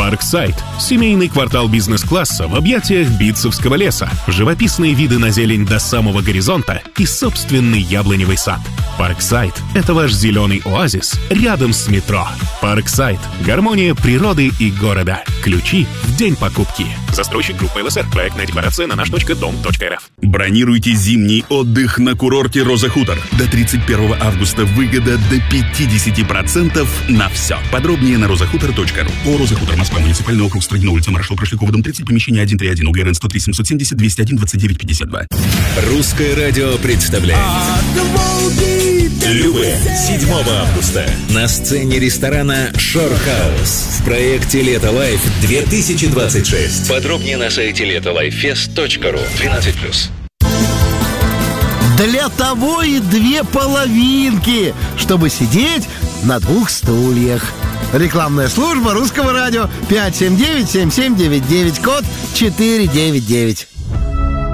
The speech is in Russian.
Парксайд – семейный квартал бизнес-класса в объятиях Битцевского леса, живописные виды на зелень до самого горизонта и собственный яблоневый сад. Парксайд – это ваш зеленый оазис рядом с метро. Парксайд – гармония природы и города. Ключи в день покупки. Застройщик группа ЛСР. Проектная декларация на наш.дом.рф. Бронируйте зимний отдых на курорте Роза Хутор. До 31 августа выгода до 50% на все. Подробнее на rozahutор.ru. О, Роза Хутор, Москва, муниципальный округ, Строительная улица, маршрут Прошлякова, дом 30, помещение 131, УГРН 103 770 201 29 52. Русское радио представляет Любэ 7 августа на сцене ресторана Шорхаус в проекте «Лето Лайф 2026». Подробнее на сайте letolifefest.ru. 12+. Для того и две половинки, чтобы сидеть на двух стульях. Рекламная служба Русского радио 579-7799, код 499.